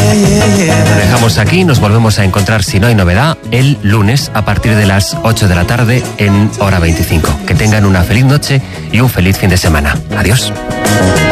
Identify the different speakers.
Speaker 1: Lo dejamos aquí, nos volvemos a encontrar, si no hay novedad, el lunes a partir de las 8 de la tarde en Hora 25. Que tengan una feliz noche y un feliz fin de semana. Adiós.